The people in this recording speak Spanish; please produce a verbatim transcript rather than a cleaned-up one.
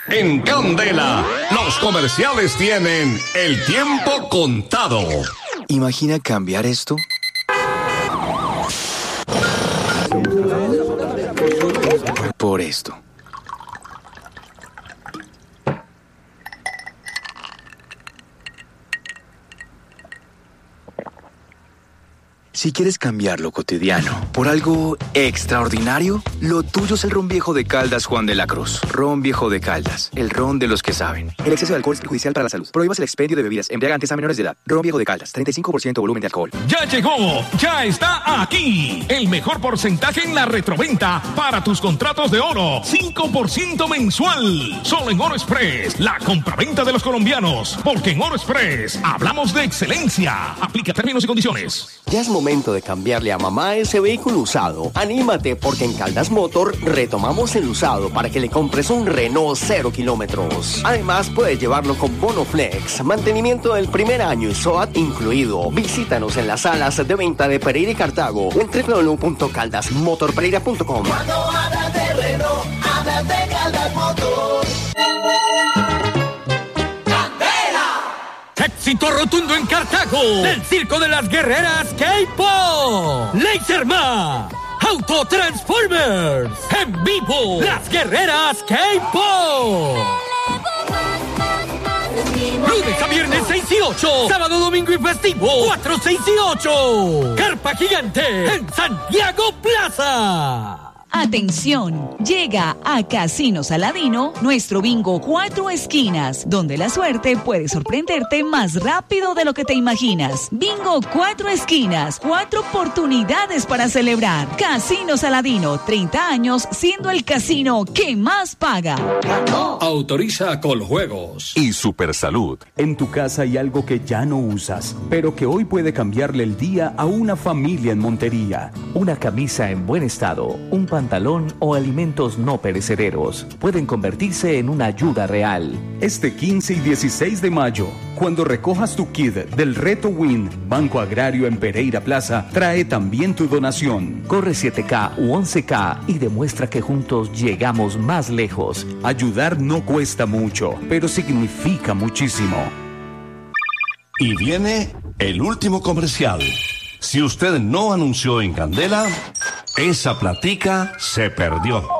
En Candela, los comerciales tienen el tiempo contado. Imagina cambiar esto por esto. Si quieres cambiar lo cotidiano por algo extraordinario, lo tuyo es el ron viejo de Caldas Juan de la Cruz. Ron viejo de Caldas, el ron de los que saben. El exceso de alcohol es perjudicial para la salud. Prohíbas el expendio de bebidas embriagantes a menores de edad. Ron viejo de Caldas, treinta y cinco por ciento volumen de alcohol. Ya llegó, ya está aquí. El mejor porcentaje en la retroventa para tus contratos de oro. cinco por ciento mensual. Solo en Oro Express, la compraventa de los colombianos. Porque en Oro Express hablamos de excelencia. Aplica términos y condiciones. Ya es momento de cambiarle a mamá ese vehículo usado. Anímate porque en Caldas Motor retomamos el usado para que le compres un Renault cero kilómetros. Además puedes llevarlo con bono flex, mantenimiento del primer año y S O A T incluido. Visítanos en las salas de venta de Pereira y Cartago o en doble u doble u doble u punto caldas motor pereira punto com. Cuando hablas de Renault, hablas de Caldas Motor. Éxito rotundo en Cartago del Circo de las Guerreras K-Pop. Laserma, Auto Transformers, en vivo, las Guerreras K-Pop. Lunes a viernes seis y ocho, sábado, domingo y festivo cuatro, seis y ocho. Carpa Gigante en Santiago Plaza. Atención, llega a Casino Saladino nuestro bingo Cuatro Esquinas, donde la suerte puede sorprenderte más rápido de lo que te imaginas. Bingo Cuatro Esquinas, cuatro oportunidades para celebrar. Casino Saladino, treinta años siendo el casino que más paga. Autoriza Coljuegos y Supersalud. En tu casa hay algo que ya no usas, pero que hoy puede cambiarle el día a una familia en Montería. Una camisa en buen estado, un pantalón o alimentos no perecederos pueden convertirse en una ayuda real. Este quince y dieciséis de mayo, cuando recojas tu kit del Reto Win, Banco Agrario en Pereira Plaza trae también tu donación. Corre siete K u once K y demuestra que juntos llegamos más lejos. Ayudar no cuesta mucho, pero significa muchísimo. Y viene el último comercial. Si usted no anunció en Candela, esa platica se perdió.